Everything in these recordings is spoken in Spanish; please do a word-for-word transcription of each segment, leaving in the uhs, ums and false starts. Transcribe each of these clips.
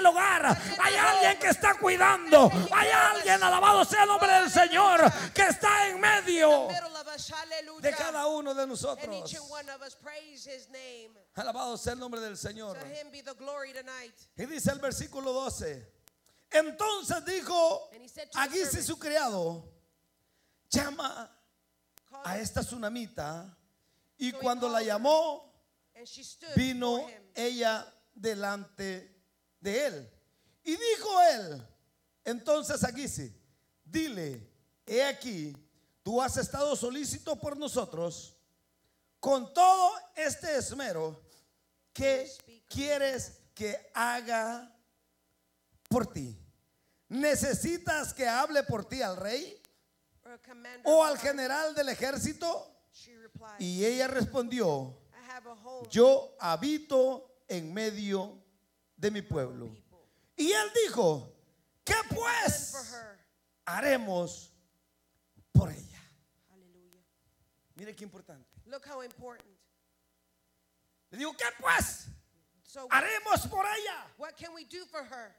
el hogar, hay alguien que está cuidando, hay alguien, alabado sea el nombre del Señor, que está en medio de cada uno de nosotros. Alabado sea el nombre del Señor. Y dice el versículo doce: entonces dijo Agis su criado, llama a esta tsunamita. Y cuando la llamó, vino ella delante de él. Y dijo él entonces a Agis: dile, he aquí, tú has estado solícito por nosotros con todo este esmero. ¿Qué quieres que haga por ti? ¿Necesitas que hable por ti al rey o al general del ejército? Y ella respondió: yo habito en medio de mi pueblo. Y él dijo: ¿qué pues haremos por ella? Mire qué importante. Look how important. Le digo: ¿qué pues So haremos por ella? what can we do for her?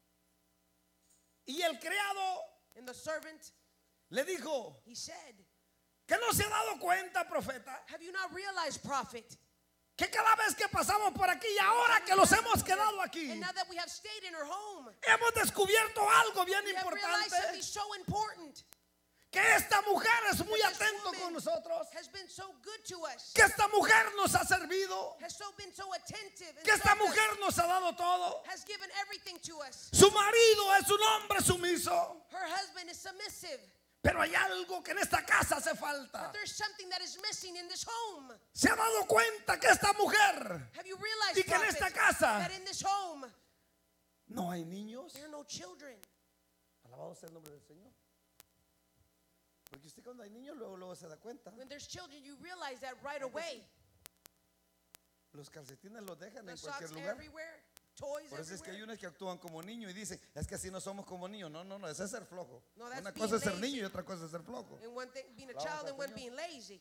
Y el criado And the servant, le dijo: he said, ¿que no se ha dado cuenta, profeta, have you not realized, prophet? que cada vez que pasamos por aquí y ahora que los hemos quedado aquí, And now that we have stayed in her home, hemos descubierto algo bien we have realized something importante? so important. Que esta mujer es muy This atento woman con nosotros, has been so good to us, que esta mujer nos ha servido, has so been so attentive, and que esta served us, mujer nos ha dado todo. has given everything to us. Su marido es un hombre sumiso, Her husband is submissive. pero hay algo que en esta casa hace But falta. there's something that is missing in this home. Se ha dado cuenta que esta mujer, Have you realized, y que en prophet, esta casa that in this home no hay niños. there are no children? Alabado sea el nombre del Señor. Porque usted cuando hay niños luego, luego se da cuenta. When there's children, you realize that right away. Los calcetines los dejan The en cualquier socks lugar. everywhere, toys Por eso es que hay everywhere. unos que actúan como niños y dicen: es que así no somos como niños. No, no, no, eso es ser flojo. No, that's Una being cosa es ser lazy. niño y otra cosa es ser flojo. And one thing being a Vamos child al and one Señor. being lazy.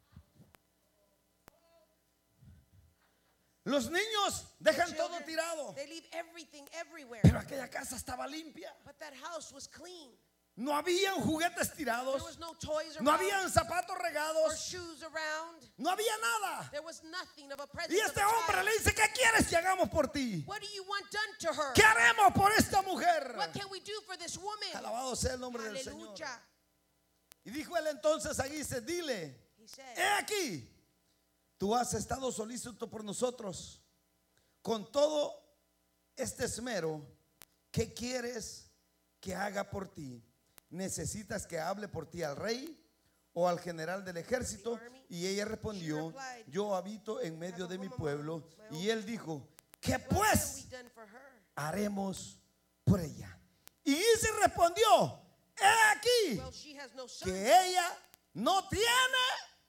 Los niños dejan todo Children, tirado, they leave everything everywhere. pero aquella casa estaba limpia. But that house was clean. No habían juguetes There tirados, was no toys no around habían zapatos or regados, shoes around. no había nada. There was nothing of a presence Y of este a hombre child. le dice: ¿qué quieres que hagamos por ti? What do you want done to her? ¿Qué haremos por esta mujer? What can we do for this woman? Alabado sea el nombre del Señor. Hallelujah. Y dijo él entonces a Agis: dile, He said, he aquí, tú has estado solícito por nosotros con todo este esmero. ¿Qué quieres que haga por ti? ¿Necesitas que hable por ti al rey o al general del ejército? Y ella respondió: yo habito en medio de mi pueblo. Y él dijo: ¿qué what can pues we done for her? haremos por ella? Y Agis respondió: he aquí Well, she has no son. que ella no tiene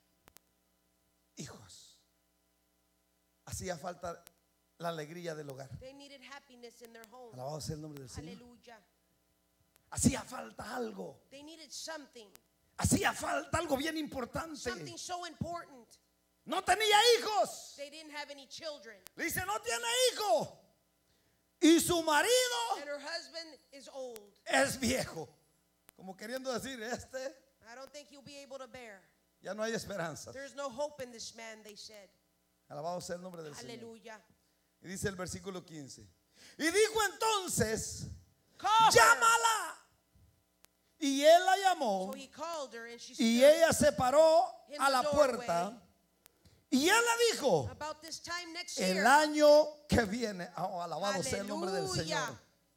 hijos. Hacía falta la alegría del hogar. They needed happiness in their home. Alabado sea el nombre del Señor. Hallelujah. Hacía falta algo. They needed something. Hacía falta algo bien importante. Something so important. No tenía hijos. They didn't have any children. Le dice: no tiene hijo. Y su marido And her husband is old. es viejo. Como queriendo decir: este I don't think he'll be able to bear. ya no hay esperanza. There's no hope in this man, they said. Alabado sea el nombre del Señor. Hallelujah. Y dice el versículo quince. Y dijo entonces: Call her. llámala. Y él la llamó. So he called her and she Y stood ella se paró in a the la doorway. puerta. Y él le dijo: About this time next el year. año que viene. Oh, alabado sea el nombre del Aleluya. Señor.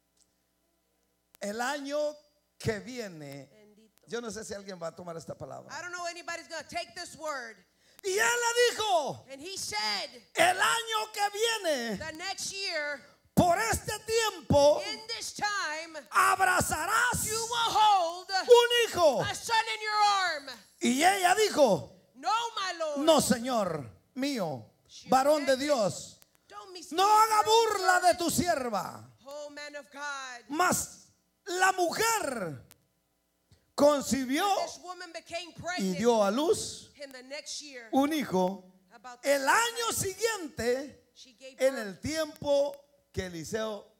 El año que viene. Bendito. Yo no sé si alguien va a tomar esta palabra. I don't know anybody's going to take this word. Y él le dijo: And he said, el año que viene, the next year, por este tiempo, in this time, abrazarás you will hold un hijo. a son in your arm. Y ella dijo: No, my Lord. no, Señor mío, varón de Dios, Don't me no haga burla de tu sierva. Oh, man of God. Mas la mujer concibió This woman became y pregnant dio a luz in the next year. un hijo About this el time, año siguiente she gave en birth el tiempo que Eliseo